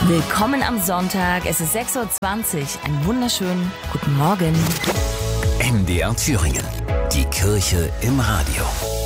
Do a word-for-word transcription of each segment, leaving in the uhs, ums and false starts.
Willkommen am Sonntag, es ist sechs Uhr zwanzig. Einen wunderschönen guten Morgen. M D R Thüringen, die Kirche im Radio.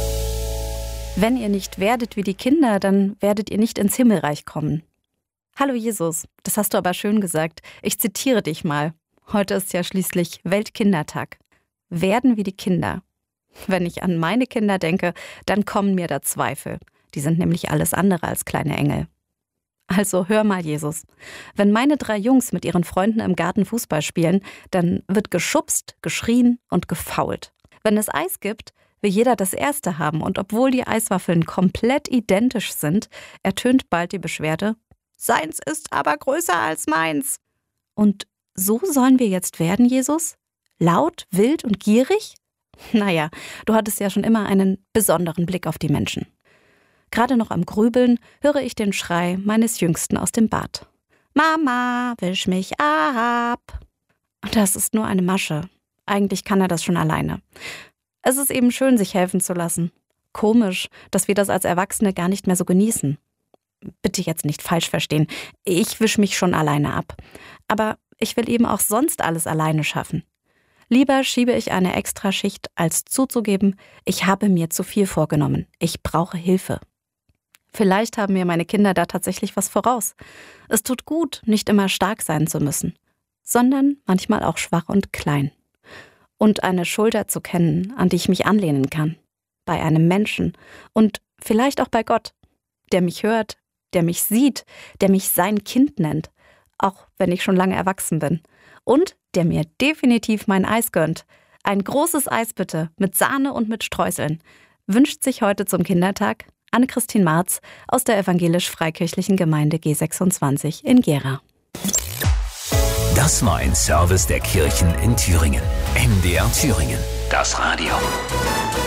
Wenn ihr nicht werdet wie die Kinder, dann werdet ihr nicht ins Himmelreich kommen. Hallo Jesus, das hast du aber schön gesagt. Ich zitiere dich mal. Heute ist ja schließlich Weltkindertag. Werden wie die Kinder. Wenn ich an meine Kinder denke, dann kommen mir da Zweifel. Die sind nämlich alles andere als kleine Engel. Also hör mal, Jesus. Wenn meine drei Jungs mit ihren Freunden im Garten Fußball spielen, dann wird geschubst, geschrien und gefault. Wenn es Eis gibt, will jeder das Erste haben. Und obwohl die Eiswaffeln komplett identisch sind, ertönt bald die Beschwerde: Seins ist aber größer als meins. Und so sollen wir jetzt werden, Jesus? Laut, wild und gierig? Naja, du hattest ja schon immer einen besonderen Blick auf die Menschen. Gerade noch am Grübeln höre ich den Schrei meines Jüngsten aus dem Bad. Mama, wisch mich ab. Das ist nur eine Masche. Eigentlich kann er das schon alleine. Es ist eben schön, sich helfen zu lassen. Komisch, dass wir das als Erwachsene gar nicht mehr so genießen. Bitte jetzt nicht falsch verstehen. Ich wisch mich schon alleine ab. Aber ich will eben auch sonst alles alleine schaffen. Lieber schiebe ich eine Extraschicht, als zuzugeben, ich habe mir zu viel vorgenommen. Ich brauche Hilfe. Vielleicht haben mir meine Kinder da tatsächlich was voraus. Es tut gut, nicht immer stark sein zu müssen, sondern manchmal auch schwach und klein. Und eine Schulter zu kennen, an die ich mich anlehnen kann. Bei einem Menschen und vielleicht auch bei Gott, der mich hört, der mich sieht, der mich sein Kind nennt, auch wenn ich schon lange erwachsen bin. Und der mir definitiv mein Eis gönnt. Ein großes Eis bitte, mit Sahne und mit Streuseln. Wünscht sich heute zum Kindertag Anne-Christine Marz aus der evangelisch-freikirchlichen Gemeinde G sechsundzwanzig in Gera. Das war ein Service der Kirchen in Thüringen. M D R Thüringen, das Radio.